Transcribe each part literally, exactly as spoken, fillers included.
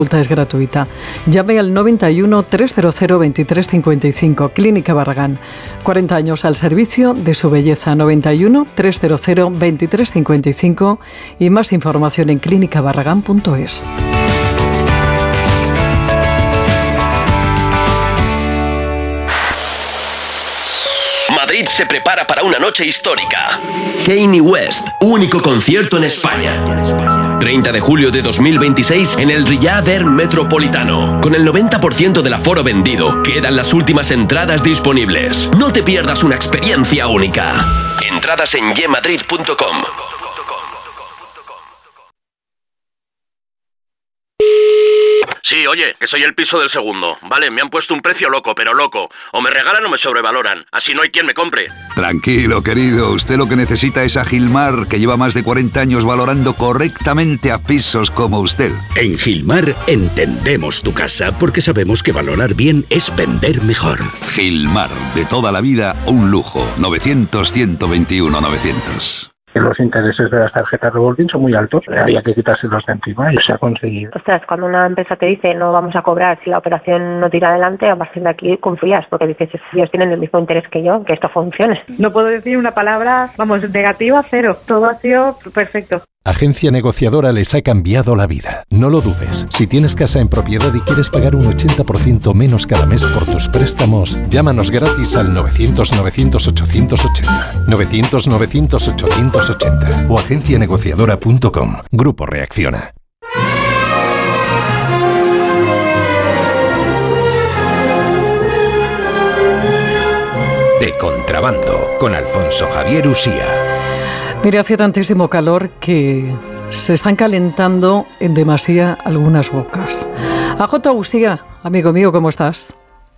Es gratuita. Llame al noventa y uno, trescientos veintitrés cincuenta y cinco. Clínica Barragán. cuarenta años al servicio de su belleza. noventa y uno, trescientos veintitrés cincuenta y cinco y más información en clínica barragán punto es. Madrid se prepara para una noche histórica. Kanye West, único concierto en España. treinta de julio de dos mil veintiséis en el Riyadh Air Metropolitano. Con el noventa por ciento del aforo vendido, quedan las últimas entradas disponibles. No te pierdas una experiencia única. Entradas en ye madrid punto com. Sí, oye, que soy el piso del segundo. Vale, me han puesto un precio loco, pero loco. O me regalan o me sobrevaloran. Así no hay quien me compre. Tranquilo, querido. Usted lo que necesita es a Gilmar, que lleva más de cuarenta años valorando correctamente a pisos como usted. En Gilmar entendemos tu casa porque sabemos que valorar bien es vender mejor. Gilmar, de toda la vida, un lujo. novecientos, ciento veintiuno, novecientos. Los intereses de las tarjetas revolving son muy altos, había que quitárselos de encima y se ha conseguido. Ostras, cuando una empresa te dice no vamos a cobrar si la operación no tira adelante, a partir de aquí confías, porque dices, ellos tienen el mismo interés que yo, que esto funcione. No puedo decir una palabra, vamos, negativa, cero. Todo ha sido perfecto. Agencia Negociadora les ha cambiado la vida. No lo dudes. Si tienes casa en propiedad y quieres pagar un ochenta por ciento menos cada mes por tus préstamos, llámanos gratis al novecientos, novecientos, ochocientos ochenta. novecientos, novecientos, ochocientos ochenta. O agencia negociadora punto com. Grupo Reacciona. De contrabando, con Alfonso Javier Usía. Mire, hace tantísimo calor que se están calentando en demasía algunas bocas. A J. Usía, amigo mío, ¿cómo estás?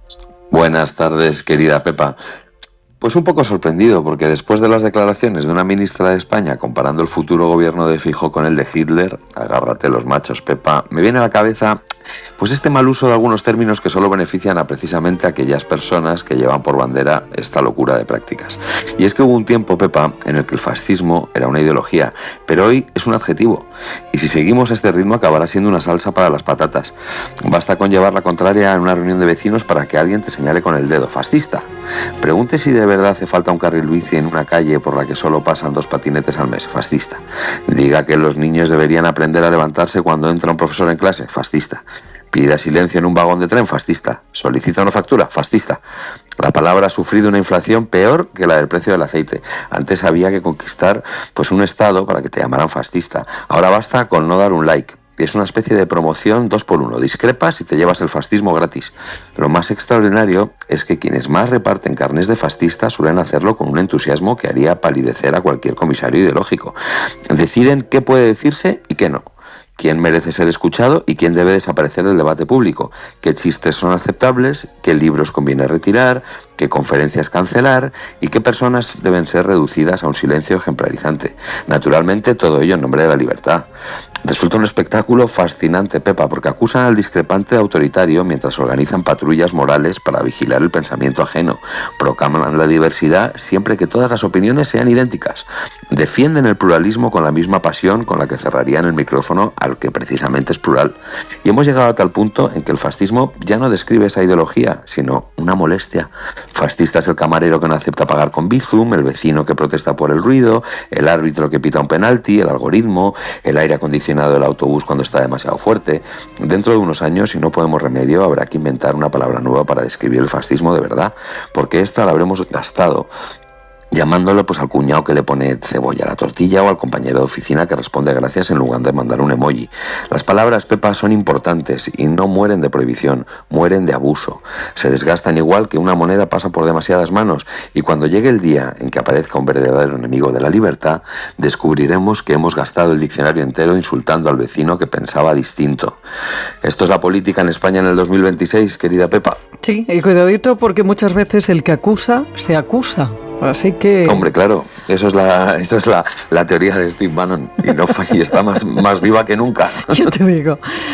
Buenas tardes, querida Pepa. Pues un poco sorprendido, porque después de las declaraciones de una ministra de España comparando el futuro gobierno de Feijóo con el de Hitler, agárrate los machos, Pepa, me viene a la cabeza pues este mal uso de algunos términos que solo benefician a precisamente aquellas personas que llevan por bandera esta locura de prácticas. Y es que hubo un tiempo, Pepa, en el que el fascismo era una ideología, pero hoy es un adjetivo. Y si seguimos este ritmo acabará siendo una salsa para las patatas. Basta con llevar la contraria en una reunión de vecinos para que alguien te señale con el dedo, fascista. Pregunte si de verdad hace falta un carril bici en una calle por la que solo pasan dos patinetes al mes, fascista. Diga que los niños deberían aprender a levantarse cuando entra un profesor en clase, fascista. Pida silencio en un vagón de tren, fascista. Solicita una factura, fascista. La palabra ha sufrido una inflación peor que la del precio del aceite. Antes había que conquistar pues un estado para que te llamaran fascista. Ahora basta con no dar un like. Es una especie de promoción dos por uno. Discrepas y te llevas el fascismo gratis. Lo más extraordinario es que quienes más reparten carnés de fascista suelen hacerlo con un entusiasmo que haría palidecer a cualquier comisario ideológico. Deciden qué puede decirse y qué no. Quién merece ser escuchado y quién debe desaparecer del debate público, qué chistes son aceptables, qué libros conviene retirar, qué conferencias cancelar y qué personas deben ser reducidas a un silencio ejemplarizante. Naturalmente, todo ello en nombre de la libertad. Resulta un espectáculo fascinante, Pepa, porque acusan al discrepante de autoritario mientras organizan patrullas morales para vigilar el pensamiento ajeno. Proclaman la diversidad siempre que todas las opiniones sean idénticas. Defienden el pluralismo con la misma pasión con la que cerrarían el micrófono al que precisamente es plural. Y hemos llegado a tal punto en que el fascismo ya no describe esa ideología, sino una molestia. Fascista es el camarero que no acepta pagar con Bizum, el vecino que protesta por el ruido, el árbitro que pita un penalti, el algoritmo, el aire acondicionado del autobús cuando está demasiado fuerte. Dentro de unos años, si no podemos remedio, habrá que inventar una palabra nueva para describir el fascismo de verdad, porque esta la habremos gastado llamándolo pues al cuñado que le pone cebolla a la tortilla o al compañero de oficina que responde gracias en lugar de mandar un emoji. Las palabras, Pepa, son importantes y no mueren de prohibición, mueren de abuso. Se desgastan igual que una moneda pasa por demasiadas manos y cuando llegue el día en que aparezca un verdadero enemigo de la libertad, descubriremos que hemos gastado el diccionario entero insultando al vecino que pensaba distinto. Esto es la política en España en el dos mil veintiséis, querida Pepa. Sí, y cuidadito porque muchas veces el que acusa se acusa. Así que... Hombre, claro, eso es la, eso es la, la teoría de Steve Bannon y, no, y está más, más viva que nunca. Yo te digo.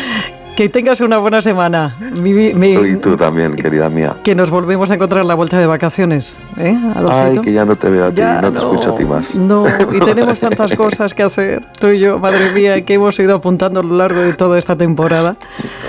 Que tengas una buena semana. Mi, mi, y tú también, querida mía. Que nos volvemos a encontrar en la vuelta de vacaciones, ¿eh, Adolfito? Ay, que ya no te veo a ti, ya no te no, escucho a ti más. No, y tenemos tantas cosas que hacer, tú y yo, madre mía, que hemos ido apuntando a lo largo de toda esta temporada.